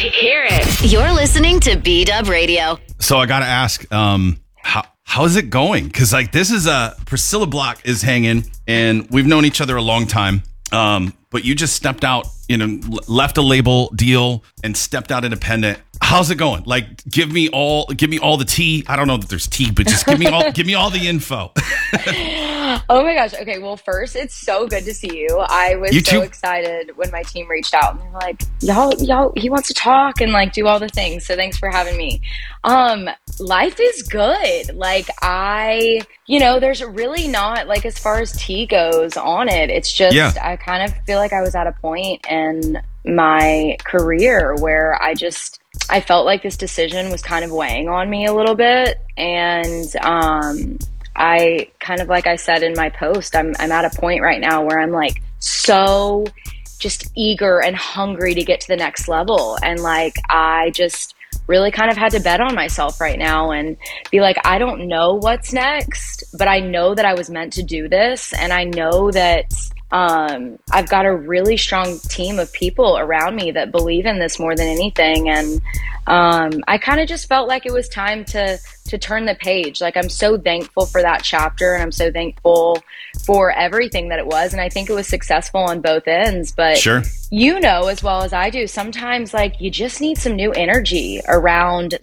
Hear it. You're listening to B-Dub Radio. So I got to ask, how is it going? Because like this is Priscilla Block is hanging, and we've known each other a long time. But you just stepped out, left a label deal and stepped out independent. How's it going? Like, give me all the tea. I don't know that there's tea, but just give me all the info. Oh my gosh. Okay. Well, first, it's so good to see you. I was so excited when my team reached out and they're like, y'all, he wants to talk and like do all the things. So thanks for having me. Life is good. Like there's really not like, as far as tea goes on it, it's just, I kind of feel like I was at a point in my career where I felt like this decision was kind of weighing on me a little bit. And, I kind of, like I said in my post, I'm at a point right now where I'm like so just eager and hungry to get to the next level. And like, I just really kind of had to bet on myself right now and be like, I don't know what's next, but I know that I was meant to do this. And I know that I've got a really strong team of people around me that believe in this more than anything. And I kind of just felt like it was time to turn the page. Like, I'm so thankful for that chapter and I'm so thankful for everything that it was. And I think it was successful on both ends. But sure, as well as I do, sometimes like you just need some new energy around,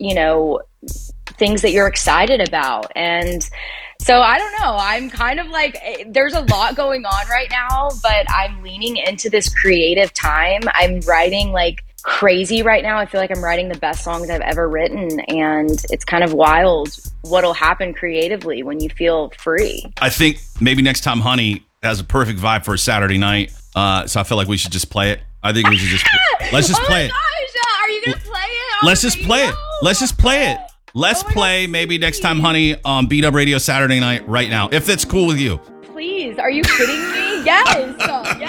things that you're excited about. And so I don't know, I'm kind of like, there's a lot going on right now, but I'm leaning into this creative time. I'm writing like crazy right now. I feel like I'm writing the best songs I've ever written, and it's kind of wild what'll happen creatively when you feel free. I think maybe next time Honey has a perfect vibe for a Saturday night. So I feel like we should just play it. I think we should just let's just play it. Gosh, are you gonna play it? Let's just play it. Let's just play it. Let's play maybe next time Honey on B-Dub Radio Saturday night right now, if that's cool with you. Please, are you kidding me? Yes.